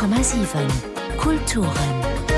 100,7 Kulturen.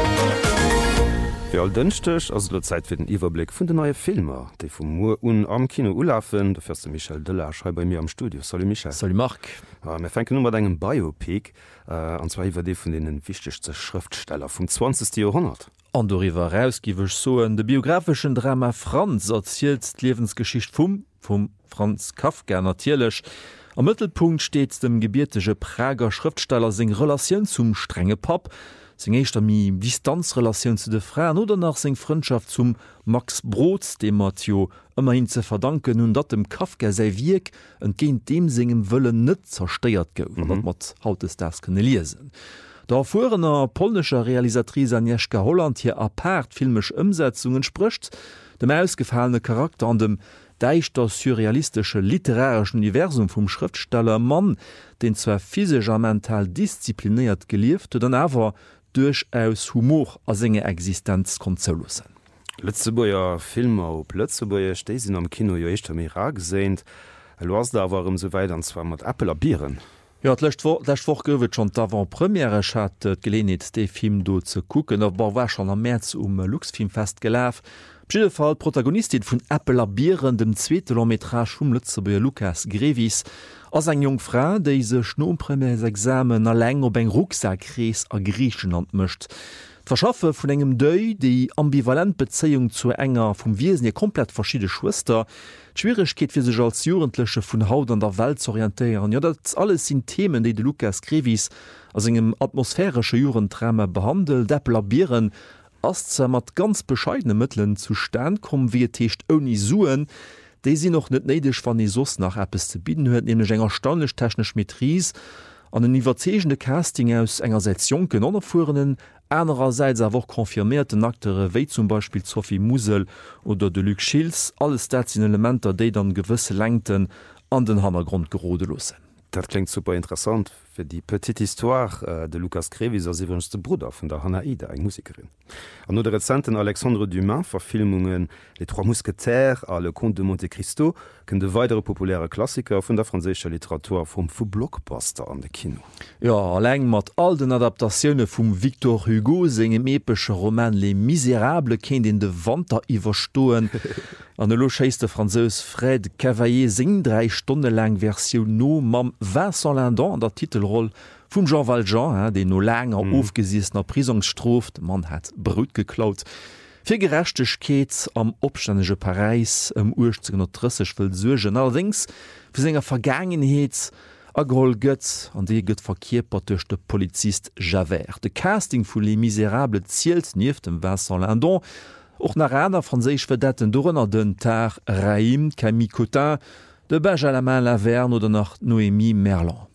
Für all dünchtech ass der Zeit fir den Iwerblick vun de neue Filmer, déi vum Mo am Kino ulafen, der fürste Michael Dëller schrei bei mir am Studio. Salut Michael. Salut Marc. Wir fenken nummer engem Biopic, anzwa iwwer dee vun denen wichtigste Schriftsteller vum 20. Jahrhundert. An doiwwer rausgiwech so de biografischen Drama Franz erzielt d'Lebensgeschicht vum Franz Kafka natierlech. Am Mittelpunkt steht dem gebiertege Prager Schriftsteller seg Relationun zum strenge Pap, seg eichter mi Distanzrelationun zu de Fraen oder nach seg Freundschaft zum Max Brod, dem Matthieu ëmmer hin ze verdanken hun dat dem Kafka sei Wiek entgéint dem segem wëllen net zersteiert gouf, dat mat hautes das kënne lesen. Der erfuerener polnescher Realisatrice Agnieszka Holland hier apart filmisch Umsetzungen spricht, dem ausgefallene Charakter an dem deichter surrealistische literarischen Universum vom Schriftsteller Mann, den zwar physischer mental diszipliniert gelieft, dann aber durchaus Humor als enge Existenz konzerlussen. Letzteer Filmer op Lettzebuer stesinn am Kino jo echt am Irak gesehnt, was da warum so weit an zwar mat Apple abieren. Ja, lächt vor gowet schon d'avant Premiere hat gelenet de Film do ze kucken, war schon am März Luxfilm festgelaf. Fall Protagonistin vun Apple abieren dem zweete Longmetrage Lützeburger Lucas Grevis ass eng jung Fra, déi se Schnopremiers Examen a leng op eng Rucksackrees a Griechenland mëcht. Verschaffe vun engem Dëi déi ambivalent Bezeung zu enger vum Wiesen je komplett verschiedene Schwester, Schwierigkeet fir sech als Jugendliche vun Haut an der Welt zu orientéieren. Ja, dat alles sind Themen, déi de Lucas Grevis as engem atmosphärsche Jurendrame behandelt, d'Apple abieren, as mat ganz bescheidene Mëtlen zu stand kom wie techt oni suen, déi sie noch net neidech van die Sos nach Appes ze bieden huet, nämlich enger staunlich technisch Metris an den iwwerzegende Casting aus engerseits Jonken anerfuenen, einerseits awer konfirmierte Akteure wéi zum Beispiel Sophie Musel oder de Luc Schilz, alles dat sind Elementer, déi dann gewisse Längten an den Hannergrund gerodelossen. Dat klingt super interessant fir die petite Histoire de Lucas Grevis als iwwenste Bruder vun der Hannah Ida, eng Musikerin. An no der rezenten Alexandre Dumas Verfilmungen Les Trois Mousquetaires a Le Comte de Monte Cristo kën de weitere populäre Klassiker vun der franzéscher Literatur vum Blockbuster an de Kino. Ja, leng mat all den Adaptationioune vum Victor Hugo segem epesche Roman Les Miserables kenint in de Wander iwwerstoen. An de locheiste Französ Fred Cavalier sing 3 Stunden lang Version no mam Vincent Lindon an der Titelroll vum Jean Valjean, de no langer ofgesiesener Prisungsstroft, man hat Brut geklaut. Fir Gerechtchkeet am opstännege Paris em 1830 vëll Sugen allerdings fir senger Vergangenheet agroll gëtt an dee gëtt verkierpert duch de Polizist Javert. De Casting vu Les Miserables zielt nief dem Vincent Lindon, och nach einer franzéich Vedetten Donner den Tar Raïm, Camille Cotin, de Benjamin Laverne oder nach Noémie Merlan.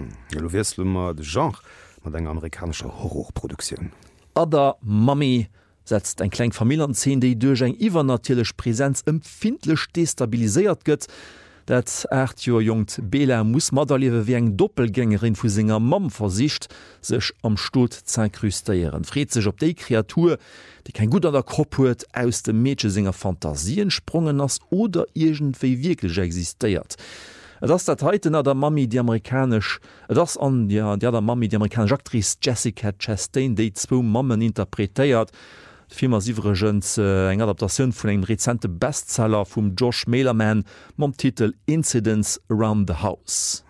Lo wieslemmer de Genre mat eng amerikanischer Horrorproduktion. Ada Mami setzt eng kleng Familienzeen, déi duerch eng iwwernatierlech Präsenz empfindlech destabiliséiert gëtt. Dat 8 Joer jungt Bela muss Madaliewe wie eng Doppelgängerin vu senger Mam versicht, sech am Stot zerkrüsteieren. Friet sech op déi Kreatur, die kein gut an der Kropp huet, aus dem Mädchesinger Fantasien sprungen ass oder irgentéi wirklich existiert. Das dat heiten der Mami die amerikasch das an der Mami die amerikanische Aktrice Jessica Chastain, déi 2 Mammen interpretéiert. Firma Sivergens eng Adaptationun vun eng rezente Bestseller vum Josh Malerman mam Titel Incidents Around the House.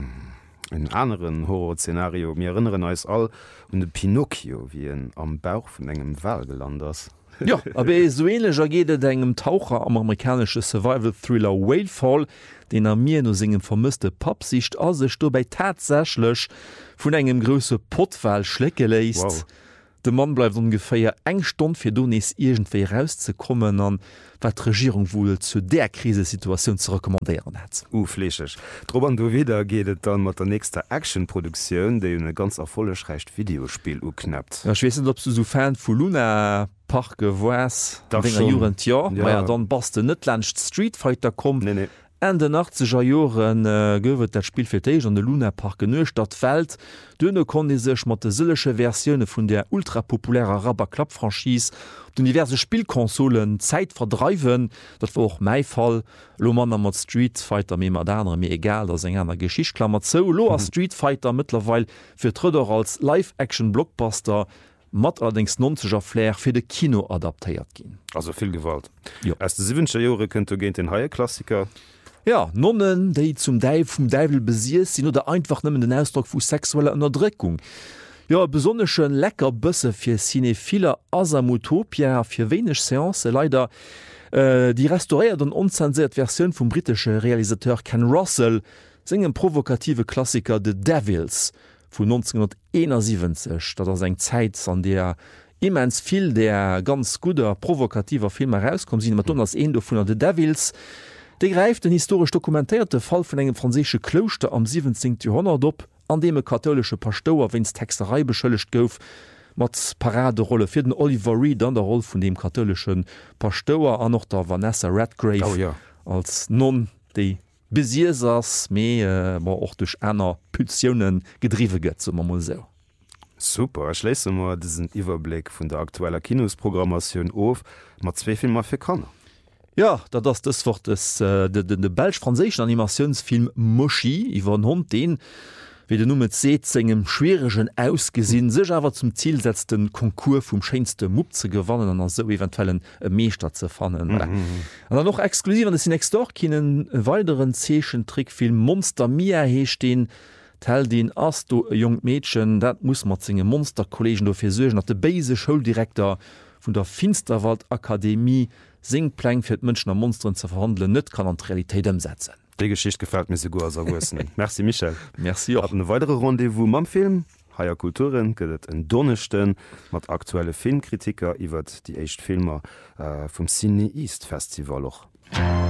En anderen Horrorszenario mir erinnern eus all und de Pinocchio wie en am Bauch vun engem Wal gelanders. Ja, aber so ähnlicher geht engem Taucher am amerikanische Survival-Thriller Whalefall, den mir no singem vermisste Papsicht as sech do bei tatsächlech vun engem grösse Potwal schlecke leist. Wow. De Mann bleibt ungefähr eng Stunde fir du nes irgendwei rauszukommen an wat Regierung wohl zu der Krisesituation zu rekommandieren hat. Flechech. Drobern du wieder gehtt dann mat der nächste Actionproduktion, déi une ganz erfollegrecht Videospiel uknappt. Ja, ich weiß nicht, ob du so Fan vu Luna Park gewoas Juren ja, dann bas de net Street Fighter kommt. Nee. En den 80er Joren gowet dat Spiel firtéich an de Lunapark genecht dat Welt. Dënne kon sech mat de sillesche Versionioune vun der ultrapopulärer Rabberklapp-Franchise op diverse Spielkonsolen Zäit verdreiwen, dat war och mei Fall. Lo Mann mat Street Fighter mé modernere mé egal ass eng aner Geschichtklammer zo. Lo a Street Fighter mittlerwe fir Trëder als Live-Action-Blockbuster mat allerdings 90er Flair fir de Kino adaptéiert ginn. Also viel Gewalt. Ja. Erst de 7. Jore kënnt du géint den Haie-Klassiker. Ja, Nonnen, déi zum vum Deivel besies, sinn oder einfach nëmmen den Ausdruck vu sexueller Unterdrückung. Ja, besonneschen lecker Bësse fir Cinephiler Asamutopia fir wenigch Seance leider die restauriert und unzensiert Version vum britische Realisateur Ken Russell singen provokative Klassiker The Devils vu 1971, dat er seg Zeit an der immens viel der ganz guter provokativer Film herauskom sinn mat as en vun The Devils. De greift den historisch dokumentierte Fall vun engem franzésche Kloster am 17. Jahrhundert op, an dem e katholsche Pastor wenns Texterei beschëllecht gouf, mat Paraderolle fir den Oliver Reed an der Rolle vun dem katholischen Pastor an noch der Vanessa Redgrave als non déi Besiesers méi war och duch ennner Pulsionen gedriwe gëtt zum Museo. Super, ich lese mal diesen Überblick vun der aktueller Kinosprogrammation auf mat 2 Filmer fir Kanner. Ja, das Wort ist de belsch-franzésischen Animationsfilm Moshi iwwer Hund den wie de Nummer segem schweregen ausgesinn sech awer zum Ziel setzten Konkurs vum scheinste Mupp ze gewannen an so eventuellen Meestat ze fannen. An noch exklusiv an des Nextor kinnen weiteren zeeschen Trickfilm Monster Mia heesteen, tell den ass du jung Mädchen, dat muss mat zinge Monsterkollegen do fir segen dat de beise Schuldirektor vun der Finsterwald-Akademie Singpläng fir d Mënschen am Monstern ze verhandeln net kann an Realität umsetzen. Die Geschichte gefällt mir so gut as erwussen. Merci Michel. Merci. Hat eine weitere Rendezvous mam Film. Haier Kulturen gëtt en Donnechten mat aktuelle Filmkritiker iwwer die echt Filmer vum Cine East Festival loch.